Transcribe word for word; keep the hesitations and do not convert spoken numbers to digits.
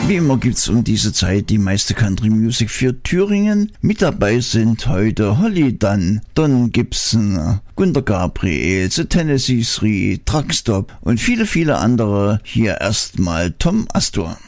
Wie immer gibt's um diese Zeit die meiste Country Music für Thüringen. Mit dabei sind heute Holly Dunn, Don Gibson, Gunter Gabriel, The Tennessee Three, Truckstop und viele, viele andere. Hier erstmal Tom Astor.